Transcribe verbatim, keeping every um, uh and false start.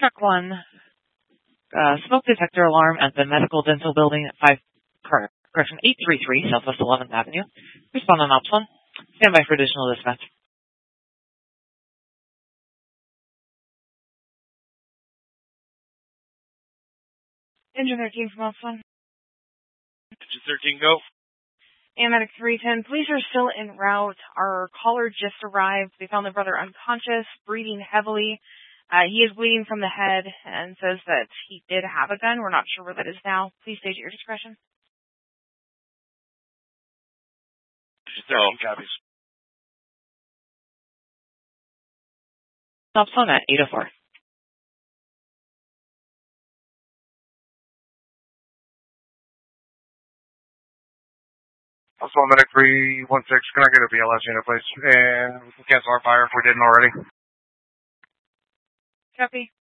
Truck one, uh, smoke detector alarm at the medical dental building at five, correct, correction, eight three three Southwest eleventh Avenue. Respond on ops one. Stand by for additional dispatch. Engine thirteen from ops one. Engine thirteen, go. Amedic three ten, police are still en route. Our caller just arrived. They found their brother unconscious, breathing heavily. Uh, he is bleeding from the head and says that he did have a gun. We're not sure where that is now. Please state at your discretion. Engine thirteen copies. Ops one at eight oh four. Also, Medic three one six, can I get a B L S unit, please? And we can cancel our fire if we didn't already. Copy.